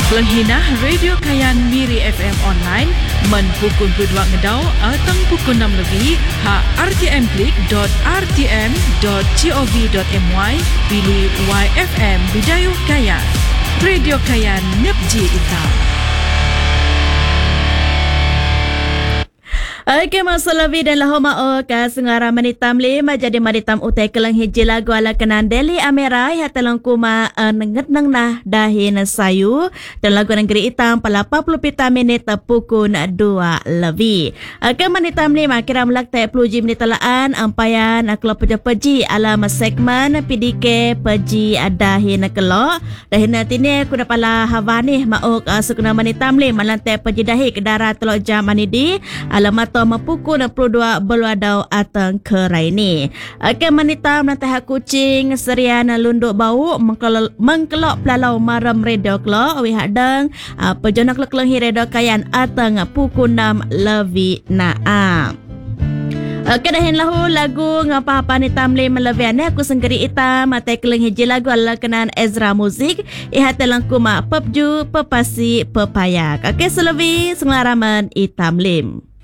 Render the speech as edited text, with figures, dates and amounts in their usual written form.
Penghinah Radio Kayan Miri FM online men pukul 2 ngedau atang pukul 6 lebih ha rtmklik.rtm.gov.my pilih YFM Bidayu Kayan. Radio Kayan Nepji Ita. Okey, masalah dan lahoma ka sengara manitam le jadi manitam utai kelang hiji lagu ala kenan Deli Amera hatalang kuma nenget nang nah dahin sayu dan lagu negeri hitam pala 40 pita minit pukul 2 lebih. Okey, manitam le makira melaktai 10 menit telaan ampayan kelop peji alam segmen PDK peji dahin kelok dahin tini kuna pala havani maok sukuna manitam le malantai peji dahi kedara telok jam anidi alamat mapukul 62 beluadau atang kerai ni. Okey, manita menatah kucing serian lunduk bau mengkelok pelalau maram radio klok wi hadang pejonak leklehi radio Kayan atang pukul 6 lebih naam. Okey, dahin lahu lagu ngapa-apa ni tamle melebihan aku senggeri hitam matai keleng hiji lagu ala kenan Ezra Muzik ihatelang kuma pepju pepasi pepayak. Okey, selebih senglaraman hitam lim.